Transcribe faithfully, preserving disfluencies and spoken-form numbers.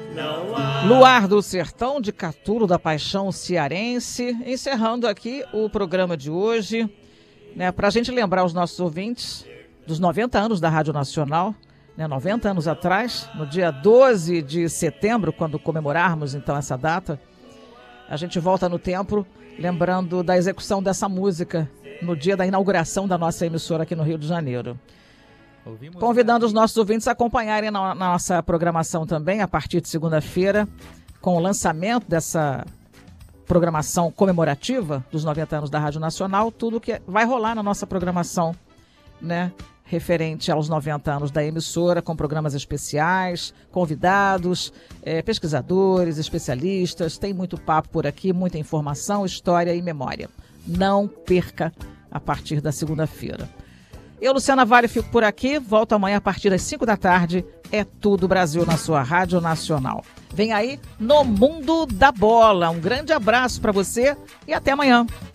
Luar do Sertão, de Caturo da Paixão cearense. Encerrando aqui o programa de hoje, né, para a gente lembrar os nossos ouvintes dos noventa anos da Rádio Nacional, né, noventa anos atrás, no dia doze de setembro, quando comemorarmos então essa data, a gente volta no tempo lembrando da execução dessa música no dia da inauguração da nossa emissora aqui no Rio de Janeiro. Ouvimos, convidando os nossos ouvintes a acompanharem na, na nossa programação também, a partir de segunda-feira, com o lançamento dessa programação comemorativa dos noventa anos da Rádio Nacional, tudo que vai rolar na nossa programação, né, referente aos noventa anos da emissora, com programas especiais, convidados, eh, pesquisadores, especialistas, tem muito papo por aqui, muita informação, história e memória. Não perca a partir da segunda-feira. Eu, Luciana Vale, fico por aqui. Volto amanhã a partir das cinco da tarde. É Tudo Brasil na sua Rádio Nacional. Vem aí No Mundo da Bola. Um grande abraço para você e até amanhã.